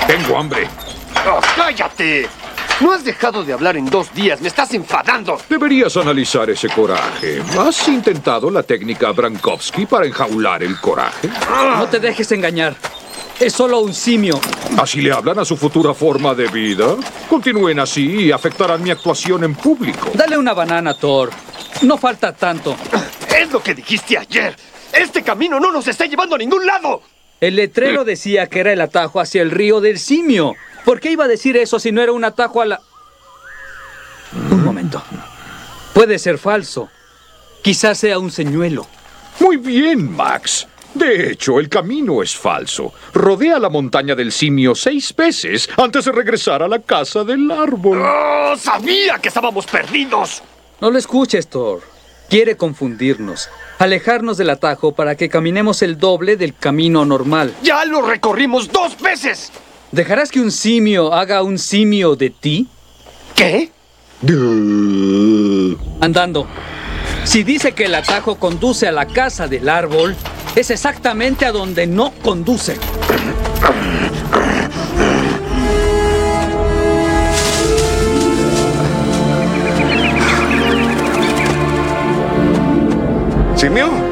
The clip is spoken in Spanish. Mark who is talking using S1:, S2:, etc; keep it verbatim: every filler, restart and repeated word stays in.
S1: Tengo hambre.
S2: Oh, ¡cállate! No has dejado de hablar en dos días. Me estás enfadando.
S1: Deberías analizar ese coraje. ¿Has intentado la técnica Brankovsky para enjaular el coraje?
S3: No te dejes engañar. Es solo un simio.
S1: ¿Así le hablan a su futura forma de vida? Continúen así y afectarán mi actuación en público.
S3: Dale una banana, Thor. No falta tanto.
S2: Es lo que dijiste ayer. Este camino no nos está llevando a ningún lado.
S3: El letrero decía que era el atajo hacia el río del simio. ¿Por qué iba a decir eso si no era un atajo a la...? Un momento. Puede ser falso. Quizás sea un señuelo.
S1: Muy bien, Max. De hecho, el camino es falso. Rodea la montaña del simio seis veces antes de regresar a la casa del árbol.
S2: ¡Oh, sabía que estábamos perdidos!
S3: No lo escuches, Thor. Quiere confundirnos. Alejarnos del atajo para que caminemos el doble del camino normal.
S2: ¡Ya lo recorrimos dos veces!
S3: ¿Dejarás que un simio haga un simio de ti?
S2: ¿Qué?
S3: Andando. Si dice que el atajo conduce a la casa del árbol, es exactamente a donde no conduce.
S4: ¿Simio?